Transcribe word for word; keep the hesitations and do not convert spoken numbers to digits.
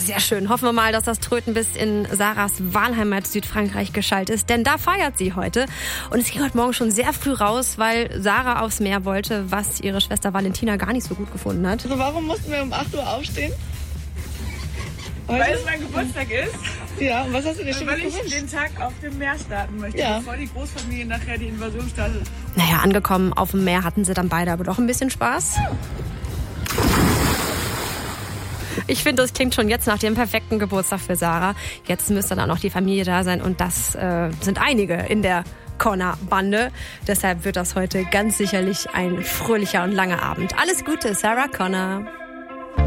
Sehr schön. Hoffen wir mal, dass das Tröten bis in Sarahs Wahlheimat Südfrankreich geschallt ist, denn da feiert sie heute. Und es ging heute Morgen schon sehr früh raus, weil Sarah aufs Meer wollte, was ihre Schwester Valentina gar nicht so gut gefunden hat. Also warum mussten wir um acht Uhr aufstehen? Heute? Weil es mein Geburtstag ist. Ja, und was hast du dir schon Weil gewünscht? ich den Tag auf dem Meer starten möchte, ja. bevor die Großfamilie nachher die Invasion startet. Naja, angekommen auf dem Meer hatten sie dann beide aber doch ein bisschen Spaß. Ich finde, das klingt schon jetzt nach dem perfekten Geburtstag für Sarah. Jetzt müsste dann auch die Familie da sein und das äh, sind einige in der Connor-Bande. Deshalb wird das heute ganz sicherlich ein fröhlicher und langer Abend. Alles Gute, Sarah Connor.